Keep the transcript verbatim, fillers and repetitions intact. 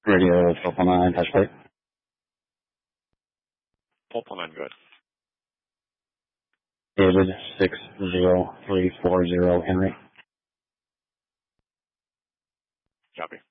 Radio triple nine, touch plate. Triple nine, good. David six zero three four zero Henry. Copy.